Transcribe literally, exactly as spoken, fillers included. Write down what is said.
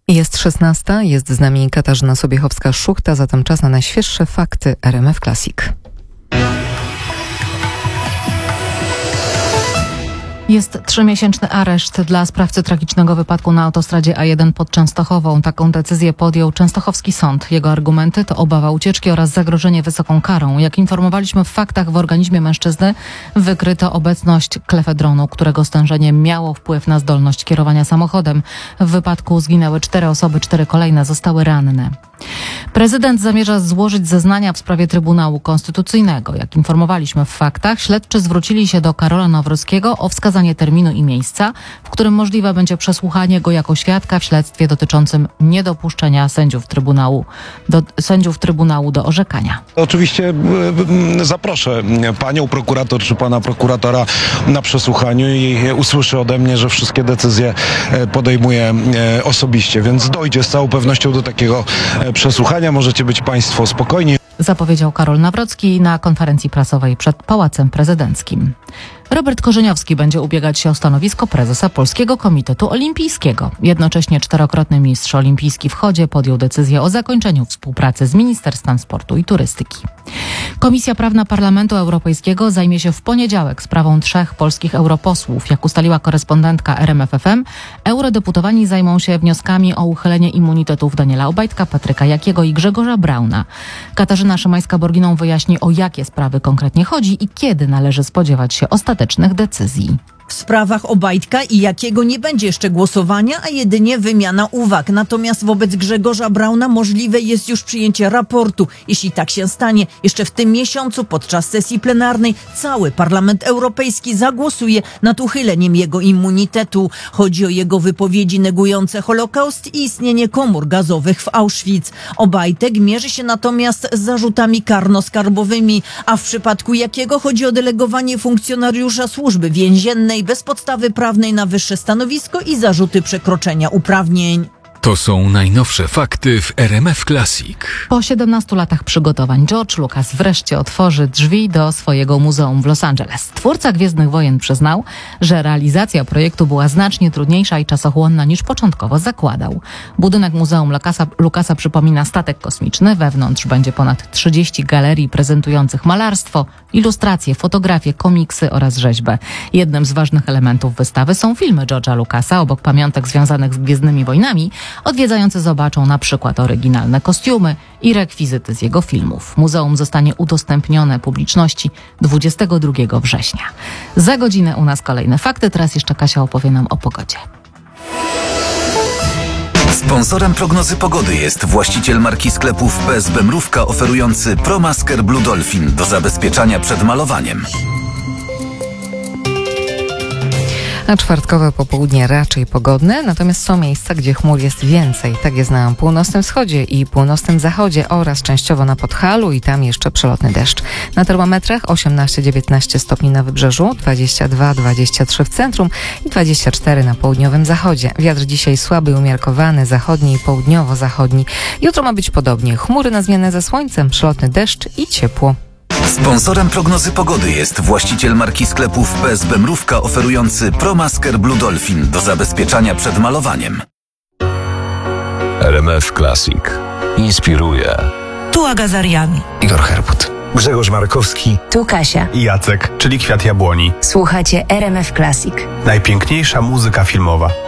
Jest szesnasta, jest z nami Katarzyna Sobiechowska-Szuchta, zatem czas na najświeższe fakty R M F Classic. Jest trzymiesięczny areszt dla sprawcy tragicznego wypadku na autostradzie A jeden pod Częstochową. Taką decyzję podjął częstochowski sąd. Jego argumenty to obawa ucieczki oraz zagrożenie wysoką karą. Jak informowaliśmy w faktach, w organizmie mężczyzny wykryto obecność klefedronu, którego stężenie miało wpływ na zdolność kierowania samochodem. W wypadku zginęły cztery osoby, cztery kolejne zostały ranne. Prezydent zamierza złożyć zeznania w sprawie Trybunału Konstytucyjnego. Jak informowaliśmy w faktach, śledczy zwrócili się do Karola Nawrockiego o wskazanie terminu i miejsca, w którym możliwe będzie przesłuchanie go jako świadka w śledztwie dotyczącym niedopuszczenia sędziów Trybunału do, sędziów Trybunału do orzekania. Oczywiście zaproszę panią prokurator czy pana prokuratora na przesłuchaniu i usłyszy ode mnie, że wszystkie decyzje podejmuję osobiście, więc dojdzie z całą pewnością do takiego przesłuchania. Możecie być państwo spokojni. Zapowiedział Karol Nawrocki na konferencji prasowej przed Pałacem Prezydenckim. Robert Korzeniowski będzie ubiegać się o stanowisko prezesa Polskiego Komitetu Olimpijskiego. Jednocześnie czterokrotny mistrz olimpijski w chodzie podjął decyzję o zakończeniu współpracy z Ministerstwem Sportu i Turystyki. Komisja Prawna Parlamentu Europejskiego zajmie się w poniedziałek sprawą trzech polskich europosłów. Jak ustaliła korespondentka R M F F M, eurodeputowani zajmą się wnioskami o uchylenie immunitetów Daniela Obajtka, Patryka Jakiego i Grzegorza Brauna. Katarzyna Szymańska-Borginą wyjaśni, o jakie sprawy konkretnie chodzi i kiedy należy spodziewać się ostatecznych decyzji. W sprawach Obajtka i Jakiego nie będzie jeszcze głosowania, a jedynie wymiana uwag. Natomiast wobec Grzegorza Brauna możliwe jest już przyjęcie raportu. Jeśli tak się stanie, jeszcze w tym miesiącu podczas sesji plenarnej cały Parlament Europejski zagłosuje nad uchyleniem jego immunitetu. Chodzi o jego wypowiedzi negujące Holokaust i istnienie komór gazowych w Auschwitz. Obajtek mierzy się natomiast z zarzutami karno-skarbowymi, a w przypadku Jakiego chodzi o delegowanie funkcjonariusza służby więziennej bez podstawy prawnej na wyższe stanowisko i zarzuty przekroczenia uprawnień. To są najnowsze fakty w R M F Classic. Po siedemnastu latach przygotowań George Lucas wreszcie otworzy drzwi do swojego muzeum w Los Angeles. Twórca Gwiezdnych Wojen przyznał, że realizacja projektu była znacznie trudniejsza i czasochłonna niż początkowo zakładał. Budynek Muzeum Lucasa, Lucasa przypomina statek kosmiczny. Wewnątrz będzie ponad trzydzieści galerii prezentujących malarstwo, ilustracje, fotografie, komiksy oraz rzeźbę. Jednym z ważnych elementów wystawy są filmy George'a Lucasa. Obok pamiątek związanych z Gwiezdnymi Wojnami odwiedzający zobaczą na przykład oryginalne kostiumy i rekwizyty z jego filmów. Muzeum zostanie udostępnione publiczności dwudziestego drugiego września. Za godzinę u nas kolejne fakty, teraz jeszcze Kasia opowie nam o pogodzie. Sponsorem prognozy pogody jest właściciel marki sklepów P S B Mrówka oferujący ProMasker Blue Dolphin do zabezpieczania przed malowaniem. A czwartkowe popołudnie raczej pogodne, natomiast są miejsca, gdzie chmur jest więcej. Tak jest na północnym wschodzie i północnym zachodzie oraz częściowo na Podhalu i tam jeszcze przelotny deszcz. Na termometrach osiemnaście dziewiętnaście stopni na wybrzeżu, dwadzieścia dwa dwadzieścia trzy w centrum i dwadzieścia cztery na południowym zachodzie. Wiatr dzisiaj słaby i umiarkowany, zachodni i południowo-zachodni. Jutro ma być podobnie. Chmury na zmianę ze słońcem, przelotny deszcz i ciepło. Sponsorem prognozy pogody jest właściciel marki sklepów P S B Mrówka oferujący ProMasker Blue Dolphin do zabezpieczania przed malowaniem. R M F Classic inspiruje. Tu Aga Zarian. Igor Herbut. Grzegorz Markowski. Tu Kasia. I Jacek, czyli Kwiat Jabłoni. Słuchacie R M F Classic. Najpiękniejsza muzyka filmowa.